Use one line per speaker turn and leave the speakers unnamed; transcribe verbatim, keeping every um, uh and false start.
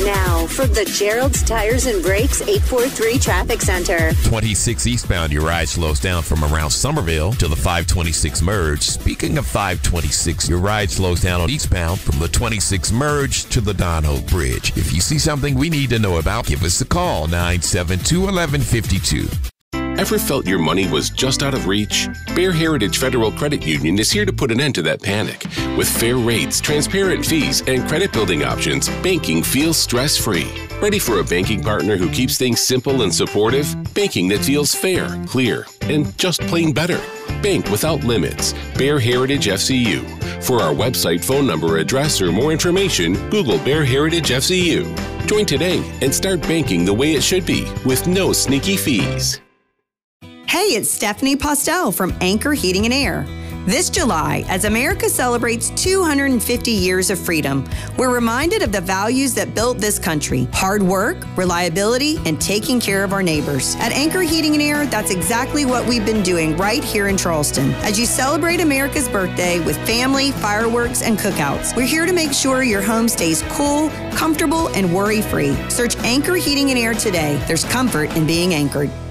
Now, from the Gerald's Tires and Brakes eight four three Traffic Center.
twenty-six eastbound, your ride slows down from around Somerville to the five twenty-six merge. Speaking of five twenty-six, your ride slows down on eastbound from the twenty-six merge to the Don Hope Bridge. If you see something we need to know about, give us a call, nine seven two, one one five two.
Ever felt your money was just out of reach? Bear Heritage Federal Credit Union is here to put an end to that panic. With fair rates, transparent fees, and credit building options, banking feels stress-free. Ready for a banking partner who keeps things simple and supportive? Banking that feels fair, clear, and just plain better. Bank without limits. Bear Heritage F C U. For our website, phone number, address, or more information, Google Bear Heritage F C U. Join today and start banking the way it should be with no sneaky fees.
Hey, it's Stephanie Postel from Anchor Heating and Air. This July, as America celebrates two hundred fifty years of freedom, we're reminded of the values that built this country: hard work, reliability, and taking care of our neighbors. At Anchor Heating and Air, that's exactly what we've been doing right here in Charleston. As you celebrate America's birthday with family, fireworks, and cookouts, we're here to make sure your home stays cool, comfortable, and worry-free. Search Anchor Heating and Air today. There's comfort in being anchored.